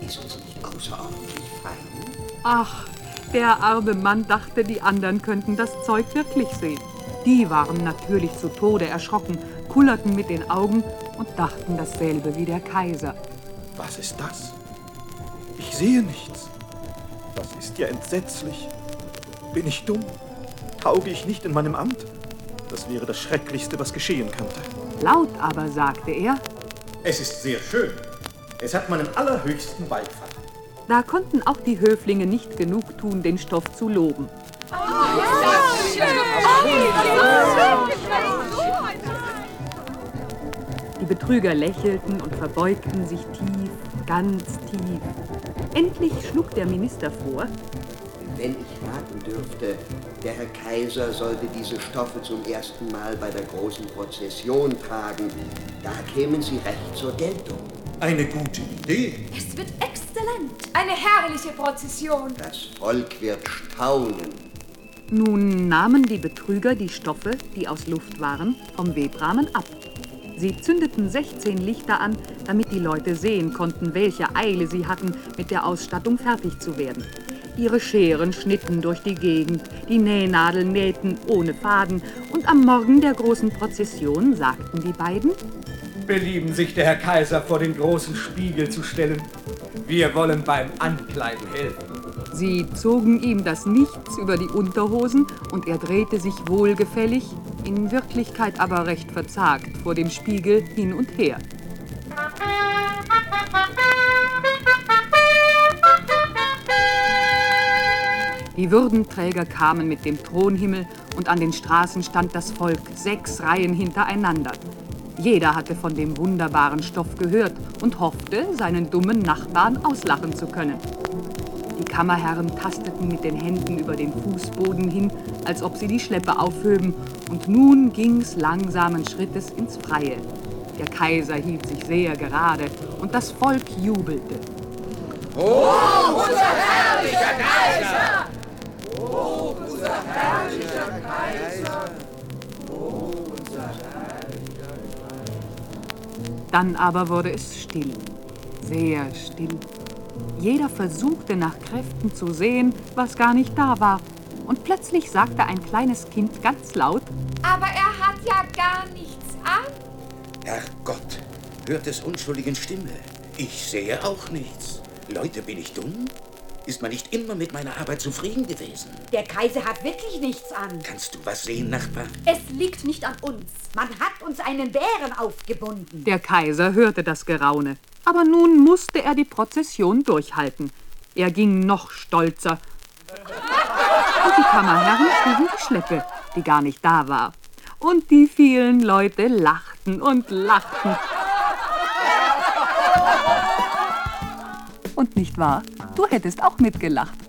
Ist es nicht außerordentlich fein? Ach, der arme Mann dachte, die anderen könnten das Zeug wirklich sehen. Die waren natürlich zu Tode erschrocken, kullerten mit den Augen und dachten dasselbe wie der Kaiser. Was ist das? Ich sehe nichts. Das ist ja entsetzlich. Bin ich dumm? Tauge ich nicht in meinem Amt? Das wäre das Schrecklichste, was geschehen könnte. Laut aber sagte er: Es ist sehr schön. Es hat meinen allerhöchsten Beifall. Da konnten auch die Höflinge nicht genug tun, den Stoff zu loben. Die Betrüger lächelten und verbeugten sich tief, ganz tief. Endlich schlug der Minister vor: Wenn ich raten dürfte, der Herr Kaiser sollte diese Stoffe zum ersten Mal bei der großen Prozession tragen. Da kämen sie recht zur Geltung. Eine gute Idee. Es wird exzellent. Eine herrliche Prozession. Das Volk wird staunen. Nun nahmen die Betrüger die Stoffe, die aus Luft waren, vom Webrahmen ab. Sie zündeten 16 Lichter an, damit die Leute sehen konnten, welche Eile sie hatten, mit der Ausstattung fertig zu werden. Ihre Scheren schnitten durch die Gegend, die Nähnadeln nähten ohne Faden, und am Morgen der großen Prozession sagten die beiden: Belieben sich der Herr Kaiser vor den großen Spiegel zu stellen. Wir wollen beim Ankleiden helfen. Sie zogen ihm das Nichts über die Unterhosen und er drehte sich wohlgefällig, in Wirklichkeit aber recht verzagt, vor dem Spiegel hin und her. Die Würdenträger kamen mit dem Thronhimmel und an den Straßen stand das Volk 6 Reihen hintereinander. Jeder hatte von dem wunderbaren Stoff gehört und hoffte, seinen dummen Nachbarn auslachen zu können. Die Kammerherren tasteten mit den Händen über den Fußboden hin, als ob sie die Schleppe aufhöben, und nun ging's langsamen Schrittes ins Freie. Der Kaiser hielt sich sehr gerade und das Volk jubelte. Hoch, unser herrlicher Kaiser! Hoch, unser herrlicher Kaiser! Hoch, unser herrlicher Kaiser! Dann aber wurde es still, sehr still. Jeder versuchte nach Kräften zu sehen, was gar nicht da war. Und plötzlich sagte ein kleines Kind ganz laut: Aber er hat ja gar nichts an. Herrgott, hört des unschuldigen Stimme. Ich sehe auch nichts. Leute, bin ich dumm? Ist man nicht immer mit meiner Arbeit zufrieden gewesen? Der Kaiser hat wirklich nichts an. Kannst du was sehen, Nachbar? Es liegt nicht an uns. Man hat uns einen Bären aufgebunden. Der Kaiser hörte das Geraune. Aber nun musste er die Prozession durchhalten. Er ging noch stolzer. Und die Kammerherren trugen die Schleppe, die gar nicht da war. Und die vielen Leute lachten und lachten. Und nicht wahr? Du hättest auch mitgelacht.